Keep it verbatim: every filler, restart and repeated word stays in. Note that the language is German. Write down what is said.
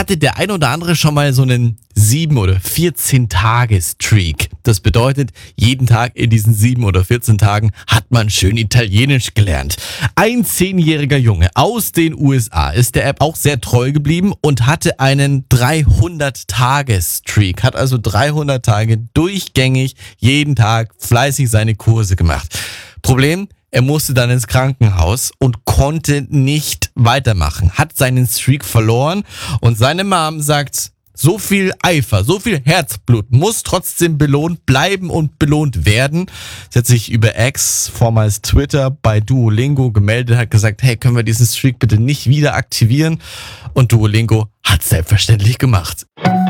hatte der ein oder andere schon mal so einen sieben- oder vierzehn-Tage-Streak. Das bedeutet, jeden Tag in diesen sieben oder vierzehn Tagen hat man schön Italienisch gelernt. Ein zehnjähriger Junge aus den U S A ist der App auch sehr treu geblieben und hatte einen dreihundert-Tage-Streak. Hat also dreihundert Tage durchgängig jeden Tag fleißig seine Kurse gemacht. Problem? Er musste dann ins Krankenhaus und konnte nicht weitermachen. Hat seinen Streak verloren und seine Mom sagt, so viel Eifer, so viel Herzblut muss trotzdem belohnt bleiben und belohnt werden. Sie hat sich über X, vormals Twitter, bei Duolingo gemeldet, hat gesagt, hey, können wir diesen Streak bitte nicht wieder aktivieren? Und Duolingo hat es selbstverständlich gemacht.